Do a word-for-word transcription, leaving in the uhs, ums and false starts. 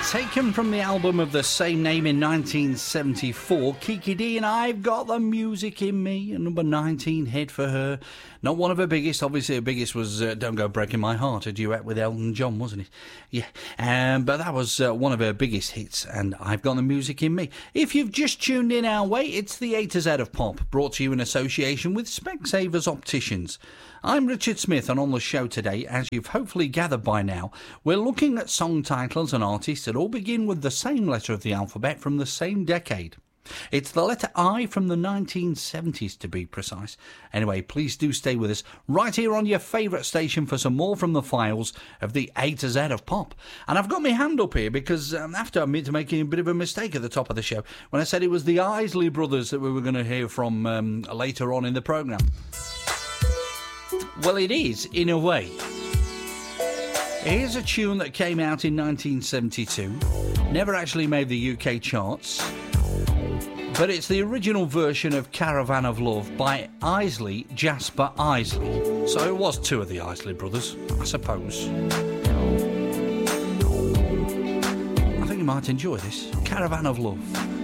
Taken from the album of the same name in nineteen seventy-four, Kiki Dee and I've Got the Music in Me, a number nineteen hit for her. Not one of her biggest. Obviously, her biggest was uh, Don't Go Breaking My Heart, a duet with Elton John, wasn't it? Yeah, um, but that was uh, one of her biggest hits, and I've Got the Music in Me. If you've just tuned in our way, it's the A to Z of Pop, brought to you in association with Specsavers Opticians. I'm Richard Smith, and on the show today, as you've hopefully gathered by now, we're looking at song titles and artists that all begin with the same letter of the alphabet from the same decade. It's the letter I from the nineteen seventies, to be precise. Anyway, please do stay with us right here on your favourite station for some more from the files of the A to Z of Pop. And I've got my hand up here because um, I have to admit to making a bit of a mistake at the top of the show when I said it was the Isley Brothers that we were going to hear from um, later on in the programme. Well, it is, in a way. Here's a tune that came out in nineteen seventy-two, never actually made the U K charts, but it's the original version of Caravan of Love by Isley Jasper Isley. So it was two of the Isley Brothers, I suppose. I think you might enjoy this. Caravan of Love.